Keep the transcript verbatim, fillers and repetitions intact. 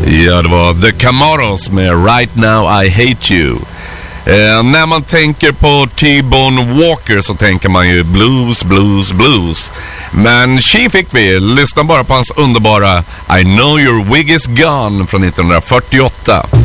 Ja, det var The Camaros med Right Now I Hate You. Eh, när man tänker på T-Bone Walker så tänker man ju blues, blues, blues. Men tji fick vi, lyssna bara på hans underbara I Know Your Wig Is Gone från nittonhundrafyrtioåtta.